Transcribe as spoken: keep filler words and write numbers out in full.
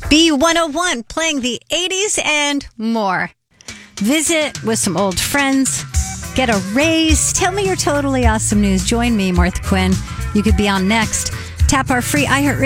B one oh one, playing the eighties and more. Visit with some old friends. Get a raise. Tell me your totally awesome news. Join me, Martha Quinn. You could be on next. Tap our free iHeartRadio